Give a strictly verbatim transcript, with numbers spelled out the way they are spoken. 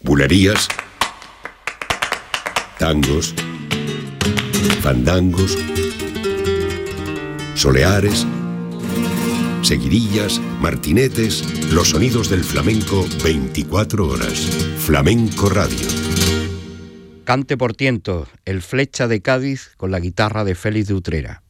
bulerías, tangos, fandangos, soleares, seguidillas, martinetes, los sonidos del flamenco veinticuatro horas. Flamenco Radio. Cante por tiento, el Flecha de Cádiz con la guitarra de Félix de Utrera.